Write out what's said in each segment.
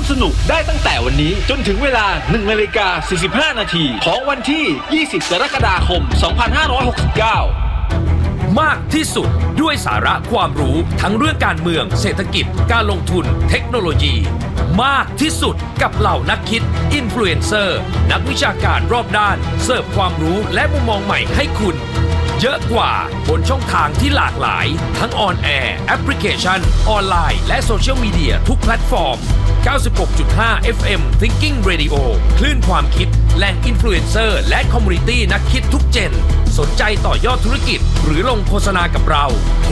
นุกได้ตั้งแต่วันนี้จนถึงเวลา 1:45 น.ของวันที่ 20 กรกฎาคม 2569 มากที่สุดด้วยสาระความรู้ทั้งเรื่องการเมืองเศรษฐกิจการลงทุนเทคโนโลยีมากที่สุดกับเหล่านักคิดอินฟลูเอนเซอร์นักวิชาการรอบด้านเสิร์ฟความรู้และมุมมองใหม่ให้คุณเยอะกว่าบนช่องทางที่หลากหลายทั้งออนแอร์แอปพลิเคชันออนไลน์และโซเชียลมีเดียทุกแพลตฟอร์ม 96.5 FM Thinking Radio คลื่นความคิดแหล่งอินฟลูเอนเซอร์และคอมมูนิตี้นักคิดทุกเจนสนใจต่อยอดธุรกิจหรือลงโฆษณากับเราโทร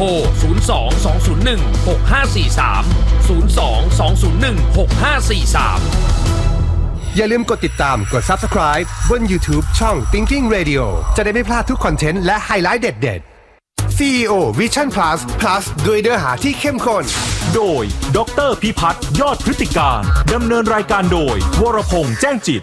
02-201-6543 02-201-6543 อย่าลืมกดติดตามกด Subscribe บน YouTube ช่อง Thinking Radio จะได้ไม่พลาดทุกคอนเทนต์และไฮไลท์เด็ดๆ CEO Vision Plus ด้วยเนื้อหาที่เข้มข้นโดยดร.พิพัฒน์ยอดพฤติการดำเนินรายการโดยวรพงษ์แจ้งจิต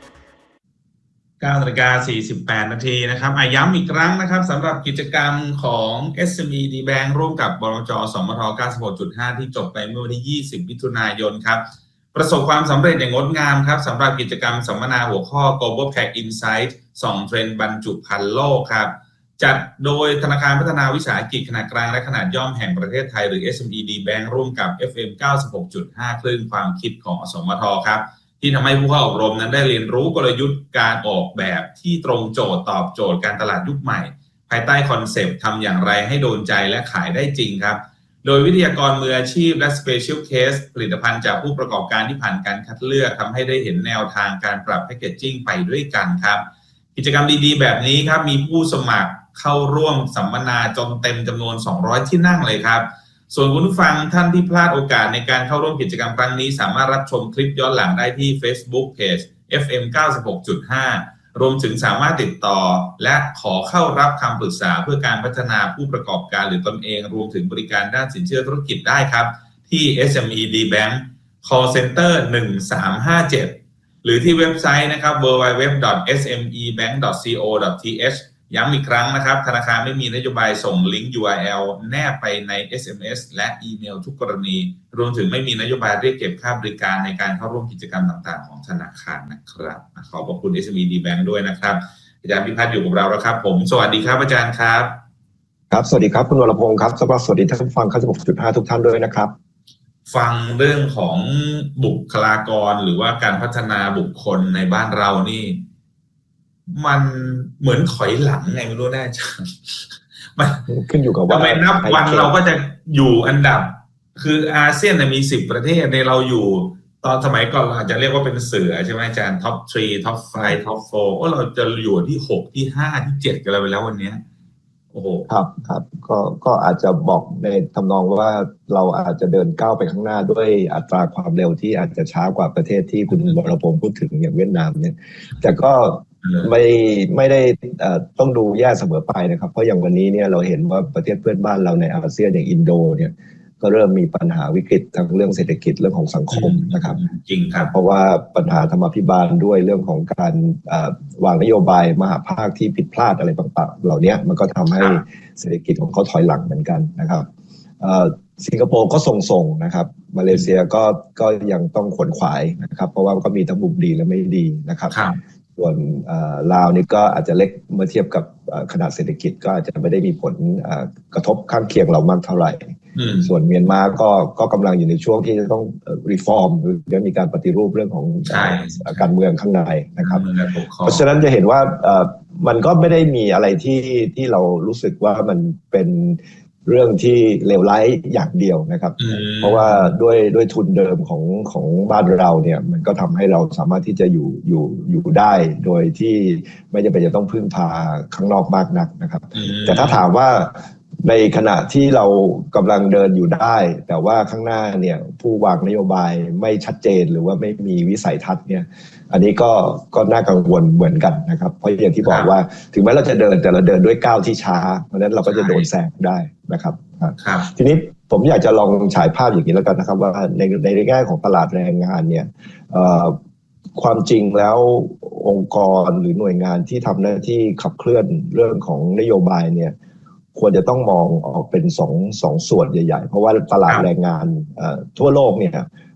9:48 น.นะครับย้ำอีกครั้งนะครับสำหรับกิจกรรมของ SME D Bank ร่วมกับบลจ.สมท. 96.5 ที่จบไปเมื่อวันที่ 20 มิถุนายนครับประสบความสำเร็จอย่างงดงามครับสำหรับกิจกรรมสัมมนาหัวข้อ Global Tech Insight 2 เทรนด์บรรจุภัณฑ์โลกครับจัดโดยธนาคารพัฒนาวิสาหกิจขนาดกลางและขนาดย่อมแห่งประเทศไทยหรือ SME D Bank ร่วมกับ FM 96.5 คลื่นความคิดของสมท.ครับที่ทำให้ผู้เข้าอบรมนั้นได้เรียนรู้กลยุทธ์การออกแบบที่ตรงโจทย์ตอบโจทย์การตลาดยุคใหม่ภายใต้คอนเซปต์ทำอย่างไรให้โดนใจและขายได้จริงครับโดยวิทยากรมืออาชีพและ Special Case ผลิตภัณฑ์จากผู้ประกอบการที่ผ่านการคัดเลือกทำให้ได้เห็นแนวทางการปรับแพคเกจจิ้งไปด้วยกันครับกิจกรรมดีๆแบบนี้ครับมีผู้สมัครเข้าร่วมสัมมนาจนเต็มจำนวน200ที่นั่งเลยครับส่วนคุณผู้ฟังท่านที่พลาดโอกาสในการเข้าร่วมกิจกรรมครั้งนี้สามารถรับชมคลิปย้อนหลังได้ที่ Facebook Page FM 96.5 รวมถึงสามารถติดต่อและขอเข้ารับคำปรึกษาเพื่อการพัฒนาผู้ประกอบการหรือตนเองรวมถึงบริการด้านสินเชื่อธุรกิจได้ครับที่ SME D Bank Call Center 1357 หรือที่เว็บไซต์นะครับ www.smebank.co.th ย้ำอีกครั้งนะครับธนาคารไม่มีนโยบายส่งลิงก์ URL แนบไปใน SMS และอีเมลทุกกรณีรวมถึงไม่มีนโยบายเรียกเก็บค่าบริการในการเข้าร่วมกิจกรรมต่างๆของธนาคารนะครับขอบคุณ SME D Bank ด้วยนะครับอาจารย์พิพัฒน์อยู่กับเราแล้วครับผมสวัสดีครับอาจารย์ครับครับสวัสดีครับคุณวรพงศ์ครับสวัสดีท่านผู้ฟัง96.5 ทุกท่านด้วยนะครับฟังเรื่องของบุคลากรหรือว่าการพัฒนาบุคคลในบ้านเรานี่มันเหมือนถอยหลังไงไม่รู้แน่ใจมันขึ้นอยู่กับว่าทำไมนับวันเราก็จะอยู่อันดับคืออาเซียนมี10ประเทศในเราอยู่ตอนสมัยก่อนเราอาจจะเรียกว่าเป็นเสือใช่ไหมอาจารย์ท็อป3ท็อป5ท็อป4เราจะอยู่ที่6ที่5ที่7กันแล้วไปแล้ววันนี้โอ้โหครับก็อาจจะบอกในทำนองว่าเราอาจจะเดินก้าวไปข้างหน้าด้วยอัตราความเร็วที่อาจจะช้ากว่าประเทศที่คุณวรพงศ์พูดถึงอย่างเวียดนามเนี่ยแต่ก็ไม่ได้ต้องดูแย่เสมอไปนะครับเพราะอย่างวันนี้เนี่ยเราเห็นว่าประเทศเพื่อนบ้านเราในอาเซียนอย่างอินโดเนี่ยก็เริ่มมีปัญหาวิกฤตทั้งเรื่องเศรษฐกิจเรื่องของสังคมนะครับจริงครับเพราะว่าปัญหาธรรมาภิบาลด้วยเรื่องของการวางนโยบายมหาภาคที่ผิดพลาดอะไรต่างๆเหล่านี้มันก็ทำให้เศรษฐกิจของเขาถอยหลังเหมือนกันนะครับสิงคโปร์ก็ทรงๆนะครับมาเลเซียก็ยังต้องขวนขวายนะครับเพราะว่าก็มีทั้งมุมดีและไม่ดีนะครับส่วนลาวนี่ก็อาจจะเล็กเมื่อเทียบกับขนาดเศรษฐกิจก็อาจจะไม่ได้มีผลกระทบข้างเคียงเรามากเท่าไหร่ส่วนเมียนมาก็กำลังอยู่ในช่วงที่จะต้องรีฟอร์มหรือมีการปฏิรูปเรื่องของการเมืองข้างในนะครับเพราะฉะนั้นจะเห็นว่ามันก็ไม่ได้มีอะไรที่เรารู้สึกว่ามันเป็นเรื่องที่เลวร้ายอย่างเดียวนะครับเพราะว่าด้วยทุนเดิมของบ้านเราเนี่ยมันก็ทำให้เราสามารถที่จะอยู่ได้โดยที่ไม่จำเป็นจะต้องพึ่งพาข้างนอกมากนักนะครับแต่ถ้าถามว่าในขณะที่เรากำลังเดินอยู่ได้แต่ว่าข้างหน้าเนี่ยผู้วางนโยบายไม่ชัดเจนหรือว่าไม่มีวิสัยทัศน์เนี่ยอันนี้ก็น่ากังวลเหมือนกันนะครับเพราะอย่างที่บอกว่าถึงแม้เราจะเดินแต่เราเดินด้วยก้าวที่ช้าเพราะฉะนั้นเราก็จะโดนแซงได้นะครับทีนี้ผมอยากจะลองฉายภาพอย่างนี้แล้วกันนะครับว่าในแง่ของตลาดแรงงานเนี่ยความจริงแล้วองค์กรหรือหน่วยงานที่ทำหน้าที่ขับเคลื่อนเรื่องของนโยบายเนี่ยควรจะต้องมองออกเป็นสองส่วนใหญ่ๆเพราะว่าตลาดแรงงานทั่วโลกเนี่ย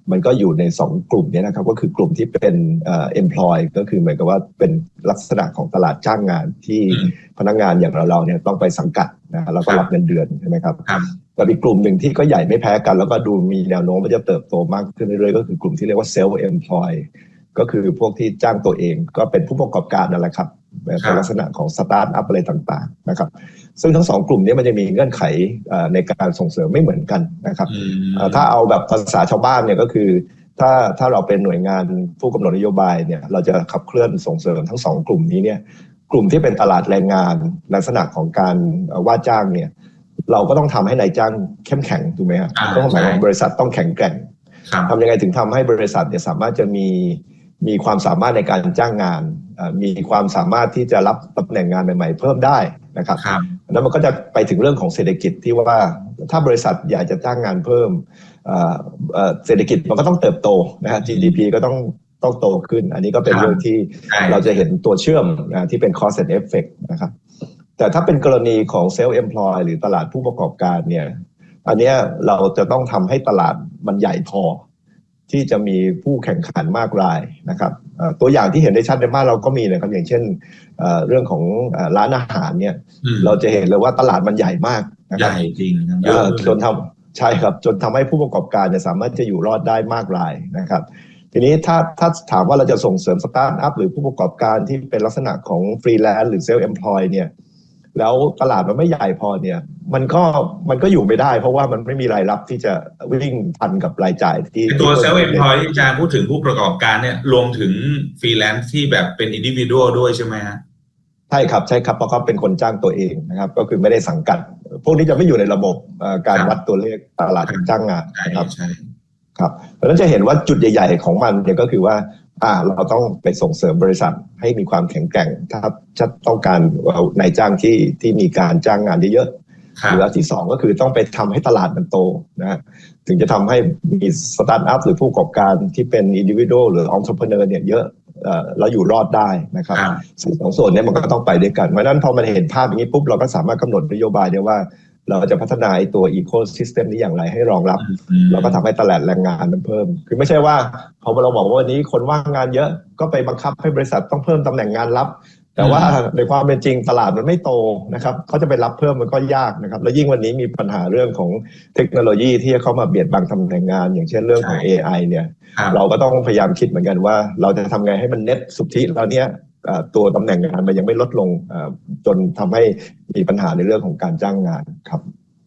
มันก็อยู่ใน2กลุ่มนี้นะครับก็คือกลุ่มที่เป็นemploy ก็คือเหมือนกับว่าเป็นลักษณะของตลาดจ้างงานที่พนักงานอย่างเราเนี่ยต้องไปสังกัดนะแล้วก็รับเงินเดือนใช่ไหมครับแต่อีกกลุ่มหนึ่งที่ก็ใหญ่ไม่แพ้กันแล้วก็ดูมีแนวโน้มว่าจะเติบโตมากขึ้นเรื่อยๆก็คือกลุ่มที่เรียกว่า self employ ก็คือพวกที่จ้างตัวเองก็เป็นผู้ประกอบการนั่นแหละครับเป็นลักษณะของสตาร์ทอัพอะไรต่างๆนะครับซึ่งทั้ง2กลุ่มนี้มันจะมีเงื่อนไขในการส่งเสริมไม่เหมือนกันนะครับถ้าเอาแบบภาษาชาวบ้านเนี่ยก็คือถ้าเราเป็นหน่วยงานผู้กำหนดนโยบายเนี่ยเราจะขับเคลื่อนส่งเสริมทั้ง2กลุ่มนี้เนี่ยกลุ่มที่เป็นตลาดแรงงานลักษณะของการว่าจ้างเนี่ยเราก็ต้องทำให้นายจ้างเข้มแข็งถูกไหมครับต้องหมายความว่าบริษัทต้องแข็งแกร่งทำยังไงถึงทำให้บริษัทเนี่ยสามารถจะมีความสามารถในการจ้างงานมีความสามารถที่จะรับตำแหน่งงานใหม่ๆเพิ่มได้นะครับแล้วมันก็จะไปถึงเรื่องของเศรษฐกิจที่ว่าถ้าบริษัทอยากจะจ้างงานเพิ่มเศรษฐกิจมันก็ต้องเติบโตนะฮะ GDP ก็ต้องโตขึ้นอันนี้ก็เป็นเรื่องที่เราจะเห็นตัวเชื่อมที่เป็น cause and effect นะครับแต่ถ้าเป็นกรณีของ self employ หรือตลาดผู้ประกอบการเนี่ยอันนี้เราจะต้องทำให้ตลาดมันใหญ่พอที่จะมีผู้แข่งขันมากรายนะครับตัวอย่างที่เห็นได้ชัดในบ้านเราก็มีนะครับอย่างเช่นเรื่องของร้านอาหารเนี่ยเราจะเห็นเลยว่าตลาดมันใหญ่มากนะครับใหญ่จริงจนทำใช่ครับจนทำให้ผู้ประกอบการเนี่ยสามารถจะอยู่รอดได้มากรายนะครับทีนี้ถ้าถามว่าเราจะส่งเสริมสตาร์ทอัพหรือผู้ประกอบการที่เป็นลักษณะของฟรีแลนซ์หรือเซลฟ์เอ็มพลอยเนี่ยแล้วตลาดมันไม่ใหญ่พอเนี่ยมันก็อยู่ไม่ได้เพราะว่ามันไม่มีรายรับที่จะวิ่งทันกับรายจ่ายที่ตัวเซลล์เอ็มพลอยที่อาจารย์พูดถึงผู้ประกอบการเนี่ยรวมถึงฟรีแลนซ์ที่แบบเป็นอินดิวิวดัลด้วยใช่ไหมฮะใช่ครับเพราะเขาเป็นคนจ้างตัวเองนะครับก็คือไม่ได้สังกัดพวกนี้จะไม่อยู่ในระบบการวัดตัวเลขตลาดจ้างงานนะครับครับเพราะฉะนั้นจะเห็นว่าจุดใหญ่ๆของมันเนี่ยก็คือว่าเราต้องไปส่งเสริมบริษัทให้มีความแข็งแกร่งถ้าจะต้องการนายจ้างที่มีการจ้างงานเยอะๆหรืออันที่2ก็คือต้องไปทำให้ตลาดมันโตนะถึงจะทำให้มีสตาร์ทอัพหรือผู้ประกอบการที่เป็นอินดิวิวดัลหรือองค์ประกอบเนี่ยเยอะแล้วอยู่รอดได้นะครับซึ่ง2ส่วนนี้มันก็ต้องไปด้วยกันเพราะฉะนั้นพอมันเห็นภาพอย่างนี้ปุ๊บเราก็สามารถกำหนดนโยบายได้ว่าเราจะพัฒนาตัวอีโคซิสเต็มนี้อย่างไรให้รองรับแล้วก็ทำให้ตลาดแรงงานมันเพิ่มคือไม่ใช่ว่าพอเราบอกว่าวันนี้คนว่างงานเยอะก็ไปบังคับให้บริษัทต้องเพิ่มตำแหน่งงานรับแต่ว่าในความเป็นจริงตลาดมันไม่โตนะครับเขาจะไปรับเพิ่มมันก็ยากนะครับแล้วยิ่งวันนี้มีปัญหาเรื่องของเทคโนโลยีที่จะเข้ามาเบียดบังตำแหน่งงานอย่างเช่นเรื่องของ AI เนี่ยเราก็ต้องพยายามคิดเหมือนกันว่าเราจะทำไงให้มันเน็ตสุทธิแล้วเนี่ยตัวตำแหน่งงานมันยังไม่ลดลงจนทำให้มีปัญหาในเรื่องของการจ้างงานครับ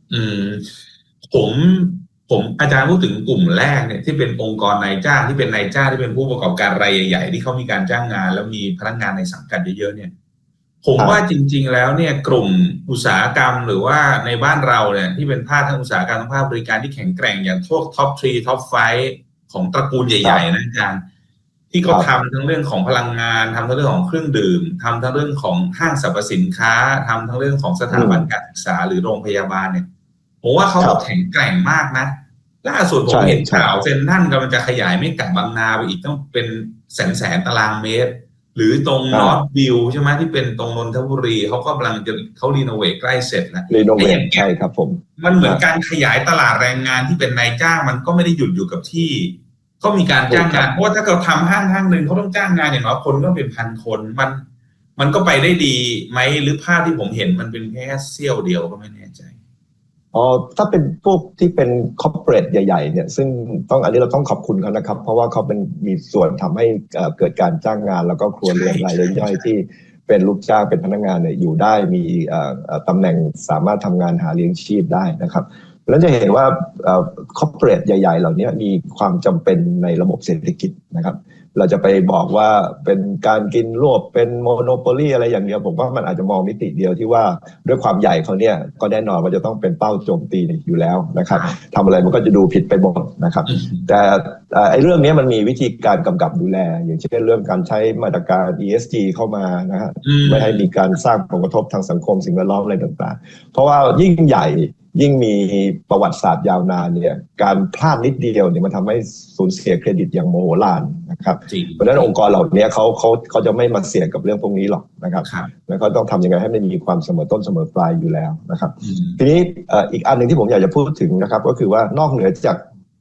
ผมอาจารย์พูดถึงกลุ่มแรกเนี่ยที่เป็นองค์กรนายจ้างที่เป็นนายจ้างที่เป็นผู้ประกอบการรายใหญ่ๆที่เขามีการจ้างงานแล้วมีพนักงานในสังกัดเยอะๆเนี่ยผมว่าจริงๆแล้วเนี่ยกลุ่มอุตสาหกรรมหรือว่าในบ้านเราเนี่ยที่เป็นภาคทางอุตสาหกรรมภาคบริการที่แข็งแกร่งอย่างพวกท็อป3ท็อป5ของตระกูลใหญ่ๆนะอาจารย์ที่เขาทำทั้งเรื่องของพลังงานทำทั้งเรื่องของเครื่องดื่มทำทั้งเรื่องของห้างสรรพสินค้าทำทั้งเรื่องของสถาบันการศึกษาหรือโรงพยาบาลเนี่ยผมว่าเขาแข็งแกร่งมากนะล่าสุดผมเห็นข่าวเซ็นทรัลกำลังจะขยายไม่กลับบางนาไปอีกต้องเป็นแสนตารางเมตรหรือตรงนอร์ทวิวใช่ไหมที่เป็นตรงนนทบุรีเขาก็กำลังจะเขารีโนเวทใกล้เสร็จแล้วรีโนเวทใช่ครับผมมันเหมือนการขยายตลาดแรงงานที่เป็นนายจ้างมันก็ไม่ได้หยุดอยู่กับที่ก็มีการจ้างงานเพราะว่าถ้าเราทำห้างหนึ่งเขาต้องจ้างงานอย่างน้อยคนก็เป็นพันคนมันก็ไปได้ดีไหมหรือภาพที่ผมเห็นมันเป็นแค่เสี้ยวเดียวก็ไม่แน่ใจถ้าเป็นพวกที่เป็นคอร์ปอเรทใหญ่ๆเนี่ยซึ่งอันนี้เราต้องขอบคุณเขานะครับเพราะว่าเขามีส่วนทำให้เกิดการจ้างงานแล้วก็ครัวเรือนรายย่อยที่เป็นลูกจ้างเป็นพนักงานเนี่ยอยู่ได้มีตำแหน่งสามารถทำงานหาเลี้ยงชีพได้นะครับแล้วจะเห็นว่าคอร์ปอเรทใหญ่ๆเหล่านี้มีความจำเป็นในระบบเศรษฐกิจนะครับเราจะไปบอกว่าเป็นการกินรวบเป็นโมโนโปลีอะไรอย่างเดียวผมว่ามันอาจจะมองมิติเดียวที่ว่าด้วยความใหญ่เขาเนี่ยก็แน่นอนว่าจะต้องเป็นเป้าโจมตีอยู่แล้วนะครับทำอะไรมันก็จะดูผิดไปหมดนะครับแต่ไอ้เรื่องนี้มันมีวิธีการกำกับดูแลอย่างเช่นเรื่องการใช้มาตรการ ESG เข้ามานะฮะไม่ให้มีการสร้างผลกระทบทางสังคมสิ่งแวดล้อมอะไรต่างๆเพราะว่ายิ่งใหญ่ยิ่งมีประวัติศาสตร์ยาวนานเนี่ยการพลาดนิดเดียวเนี่ยมันทำให้สูญเสียเครดิตอย่างโมโหลานนะครับเพราะฉะนั้นองค์กรเหล่านี้เขาจะไม่มาเสี่ยงกับเรื่องพวกนี้หรอกนะครับแล้วเขาต้องทำยังไงให้มันมีความเสมอต้นเสมอปลายอยู่แล้วนะครับทีนี้อีกอันหนึ่งที่ผมอยากจะพูดถึงนะครับก็คือว่านอกเหนือจาก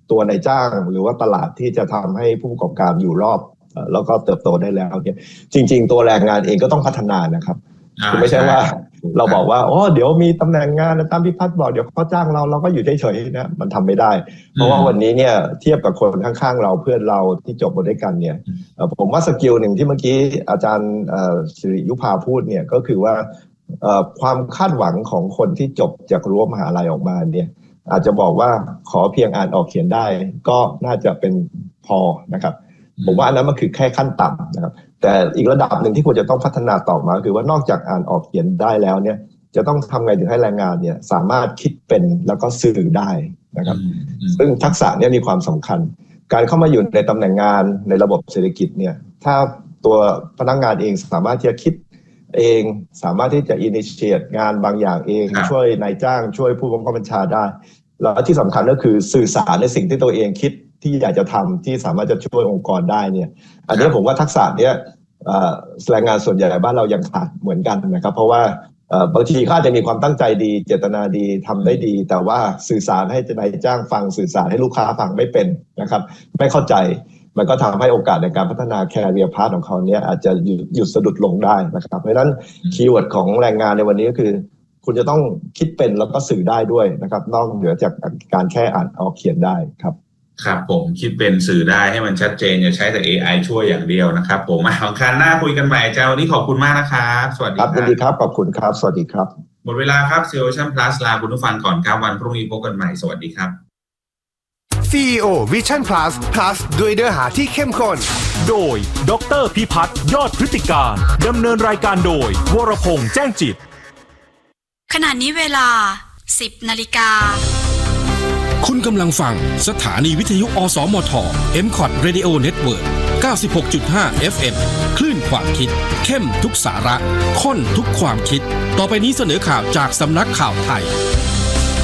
ตัวนายจ้างหรือว่าตลาดที่จะทำให้ผู้ประกอบการอยู่รอบแล้วก็เติบโตได้แล้วเนี่ยจริงๆตัวแรงงานเองก็ต้องพัฒนานะครับคือไม่ใช่ว่าเราบอกว่าอ๋อเดี๋ยวมีตำแหน่งงานตามพี่พัฒน์บอกเดี๋ยวเขาจ้างเราก็อยู่เฉยๆนะมันทำไม่ได้เพราะว่าวันนี้เนี่ยเทียบกับคนข้างๆเราเพื่อนเราที่จบมาด้วยกันเนี่ยผมว่าสกิลหนึ่งที่เมื่อกี้อาจารย์ศิริยุภาพูดเนี่ยก็คือว่าความคาดหวังของคนที่จบจากรั้วมหาลัยออกมาเนี่ยอาจจะบอกว่าขอเพียงอ่านออกเขียนได้ก็น่าจะเป็นพอนะครับผมว่าอันนั้นมันคือแค่ขั้นต่ำนะครับแต่อีกระดับหนึ่งที่ควรจะต้องพัฒนาต่อมาคือว่านอกจากอ่านออกเขียนได้แล้วเนี่ยจะต้องทำไงถึงให้แรงงานเนี่ยสามารถคิดเป็นแล้วก็สื่อได้นะครับซึ่งทักษะเนี่ยมีความสำคัญการเข้ามาอยู่ในตำแหน่งงานในระบบเศรษฐกิจเนี่ยถ้าตัวพนักงานเองสามารถที่จะคิดเองสามารถที่จะ initiate งานบางอย่างเองช่วยนายจ้างช่วยผู้บังคับบัญชาได้แล้วที่สำคัญก็คือสื่อสารในสิ่งที่ตัวเองคิดที่อยากจะทำที่สามารถจะช่วยองค์กรได้เนี่ยอันนี้ผมว่าทักษะเนี้ยแรงงานส่วนใหญ่บ้านเรายังขาดเหมือนกันนะครับเพราะว่าบางทีเขาอาจจะมีความตั้งใจดีเจตนาดีทำได้ดีแต่ว่าสื่อสารให้นายจ้างฟังสื่อสารให้ลูกค้าฟังไม่เป็นนะครับไม่เข้าใจมันก็ทำให้โอกาสในการพัฒนาแคริเอร์พาธของเขาเนี่ยอาจจะหยุดสะดุดลงได้นะครับเพราะฉะนั้นคีย์เวิร์ดของแรงงานในวันนี้ก็คือคุณจะต้องคิดเป็นแล้วก็สื่อได้ด้วยนะครับนอกเหนือจากการแค่อ่านออกเขียนได้ครับครับผมคิดเป็นสื่อได้ให้มันชัดเจนอย่าใช้แต่ AI ช่วยอย่างเดียวนะครับผมมาอังคารหน้าคุยกันใหม่อาจารย์วันนี้ขอบคุณมากนะครับสวัสดีครับสวัสดีครับขอบคุณครับสวัสดีครับหมดเวลาครับ CEO Vision Plus ลาคุณผู้ฟังก่อนครับวันพรุ่งนี้พบกันใหม่สวัสดีครับ CEO Vision Plus ด้วยเนื้อหาที่เข้มข้นโดยดร.พิพัฒน์ยอดพฤติการดำเนินรายการโดยวรพงษ์แจ้งจิตขณะนี้เวลา 10 นาฬิกาคุณกำลังฟังสถานีวิทยุอสมท MCOT Radio Network 96.5 FM คลื่นความคิดเข้มทุกสาระข้นทุกความคิดต่อไปนี้เสนอข่าวจากสำนักข่าวไทย